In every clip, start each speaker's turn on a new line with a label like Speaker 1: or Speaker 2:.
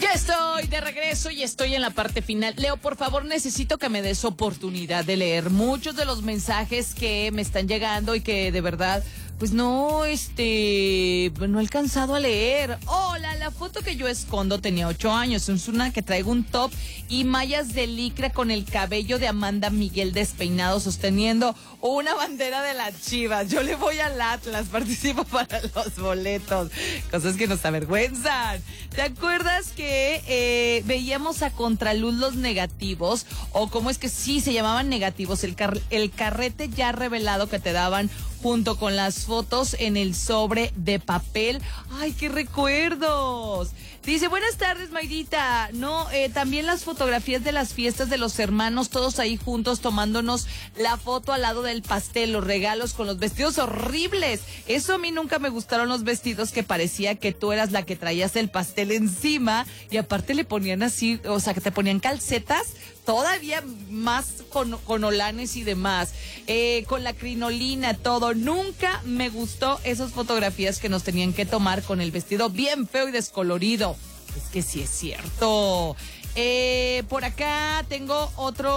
Speaker 1: Ya estoy de regreso y estoy en la parte final. Leo, por favor, necesito que me des oportunidad de leer muchos de los mensajes que me están llegando y que de verdad, pues no he alcanzado a leer. Hola, la foto que yo escondo tenía 8 años. Es una que traigo un top y mallas de licra con el cabello de Amanda Miguel despeinado sosteniendo una bandera de las Chivas. Yo le voy al Atlas, participo para los boletos. Cosas que nos avergüenzan. ¿Te acuerdas que veíamos a contraluz los negativos? O cómo es que sí se llamaban negativos, el carrete ya revelado que te daban junto con las fotos en el sobre de papel. ¡Ay, qué recuerdos! Dice, buenas tardes, Mayrita. No, también las fotografías de las fiestas de los hermanos, todos ahí juntos tomándonos la foto al lado del pastel, los regalos con los vestidos horribles. Eso a mí nunca me gustaron, los vestidos que parecía que tú eras la que traías el pastel encima y aparte le ponían así, o sea, que te ponían calcetas todavía más con olanes y demás, con la crinolina, todo. Nunca me gustó esas fotografías que nos tenían que tomar con el vestido bien feo y descolorido. Es que sí es cierto. Por acá tengo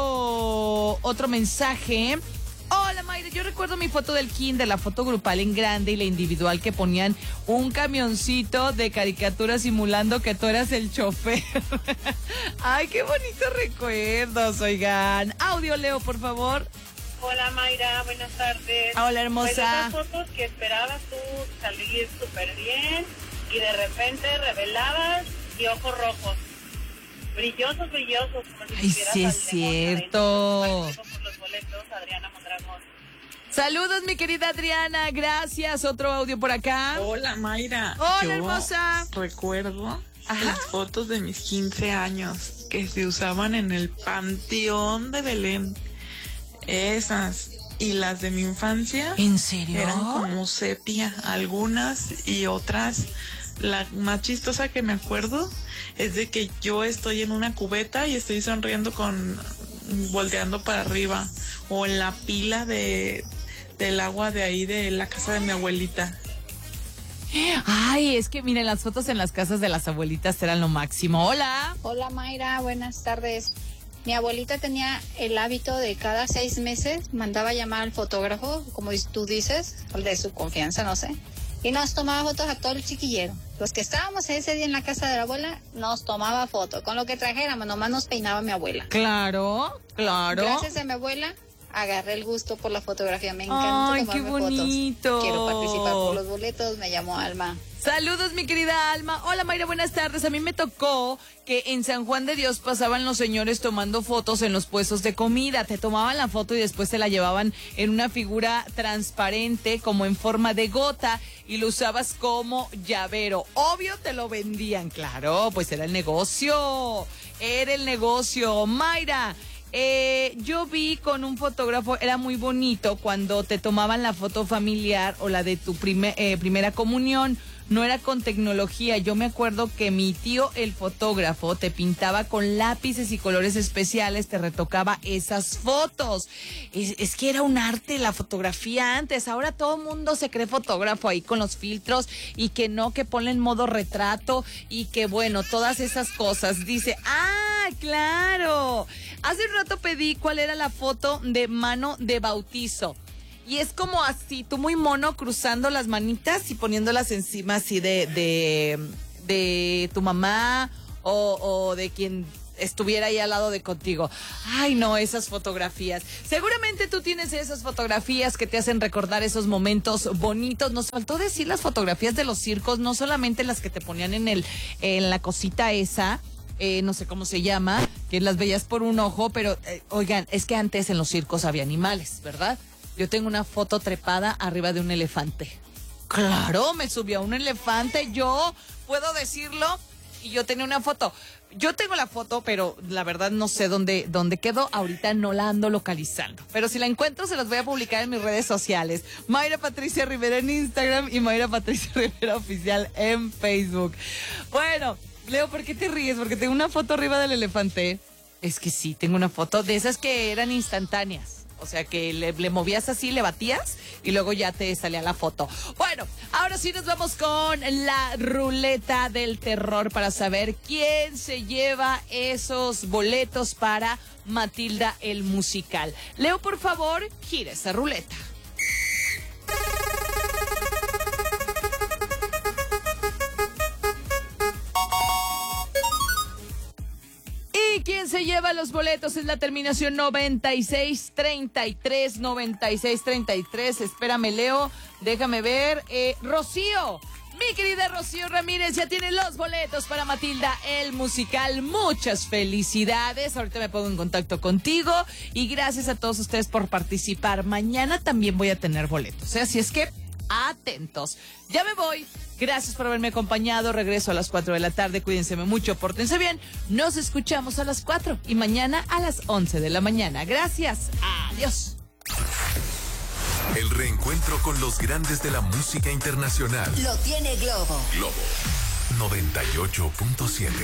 Speaker 1: otro mensaje. Hola, Mayra, yo recuerdo mi foto del kinder, la foto grupal en grande y la individual que ponían un camioncito de caricatura simulando que tú eras el chofer. Ay, qué bonitos recuerdos, oigan. Audio, Leo, por favor.
Speaker 2: Hola, Mayra, buenas tardes.
Speaker 1: Hola, hermosa.
Speaker 2: Pues esas fotos que esperabas tú salir súper bien y de repente revelabas y ojos rojos. Brillosos, como si
Speaker 1: ay, sí es cierto.
Speaker 2: Por los boletos, Adriana Mondragón.
Speaker 1: Saludos, mi querida Adriana, gracias. Otro audio por acá.
Speaker 3: Hola, Mayra.
Speaker 1: Hola, hermosa.
Speaker 3: Recuerdo
Speaker 1: Ajá.
Speaker 3: las fotos de mis 15 años que se usaban en el Panteón de Belén. Esas y las de mi infancia.
Speaker 1: ¿En serio?
Speaker 3: Eran como sepia, algunas y otras. La más chistosa que me acuerdo es de que yo estoy en una cubeta y estoy sonriendo volteando para arriba, o en la pila del agua de ahí de la casa de mi abuelita.
Speaker 1: Ay, es que miren, las fotos en las casas de las abuelitas eran lo máximo. Hola.
Speaker 4: Hola, Mayra, buenas tardes. Mi abuelita tenía el hábito de cada 6 meses mandaba llamar al fotógrafo, como tú dices, el de su confianza, no sé, y nos tomaba fotos a todo el chiquillero. Los que estábamos ese día en la casa de la abuela, nos tomaba fotos. Con lo que trajéramos, nomás nos peinaba mi abuela.
Speaker 1: Claro.
Speaker 4: Gracias a mi abuela, agarré el gusto por la fotografía. Me encanta
Speaker 1: Ay,
Speaker 4: tomarme
Speaker 1: qué bonito.
Speaker 4: fotos. Quiero participar por los boletos. Me llamo Alma.
Speaker 1: Saludos, mi querida Alma. Hola, Mayra, buenas tardes. A mí me tocó que en San Juan de Dios pasaban los señores tomando fotos en los puestos de comida. Te tomaban la foto y después te la llevaban en una figura transparente, como en forma de gota, y lo usabas como llavero. Obvio, te lo vendían, claro, pues era el negocio. Era el negocio. Mayra, yo vi con un fotógrafo, era muy bonito cuando te tomaban la foto familiar o la de tu primera comunión. No era con tecnología. Yo me acuerdo que mi tío, el fotógrafo, te pintaba con lápices y colores especiales, te retocaba esas fotos. Es que era un arte la fotografía antes. Ahora todo el mundo se cree fotógrafo ahí con los filtros y que no, que ponle en modo retrato y que bueno, todas esas cosas. Dice, claro. Hace un rato pedí cuál era la foto de mano de bautizo. Y es como así, tú muy mono, cruzando las manitas y poniéndolas encima así de tu mamá o de quien estuviera ahí al lado de contigo. Ay, no, esas fotografías. Seguramente tú tienes esas fotografías que te hacen recordar esos momentos bonitos. Nos faltó decir las fotografías de los circos, no solamente las que te ponían en la cosita esa. No sé cómo se llama, que las veías por un ojo, pero oigan, es que antes en los circos había animales, ¿verdad? Yo tengo una foto trepada arriba de un elefante. Claro, me subí a un elefante, yo puedo decirlo, y yo tenía una foto. Yo tengo la foto, pero la verdad no sé dónde quedó. Ahorita no la ando localizando. Pero si la encuentro, se las voy a publicar en mis redes sociales. Mayra Patricia Rivera en Instagram y Mayra Patricia Rivera Oficial en Facebook. Bueno, Leo, ¿por qué te ríes? Porque tengo una foto arriba del elefante. Es que sí, tengo una foto de esas que eran instantáneas. O sea que le movías así, le batías y luego ya te salía la foto. Bueno, ahora sí nos vamos con la ruleta del terror para saber quién se lleva esos boletos para Matilda el musical. Leo, por favor, gira esa ruleta. Y quien se lleva los boletos es la terminación 9633, 9633. Espérame, Leo, déjame ver. Rocío, mi querida Rocío Ramírez, ya tiene los boletos para Matilda el musical. Muchas felicidades. Ahorita me pongo en contacto contigo. Y gracias a todos ustedes por participar. Mañana también voy a tener boletos. Así es que atentos. Ya me voy. Gracias por haberme acompañado. Regreso a las 4 de la tarde. Cuídense mucho, pórtense bien. Nos escuchamos a las 4 y mañana a las 11 de la mañana. Gracias. Adiós.
Speaker 5: El reencuentro con los grandes de la música internacional.
Speaker 6: Lo tiene Globo.
Speaker 5: Globo 98.7.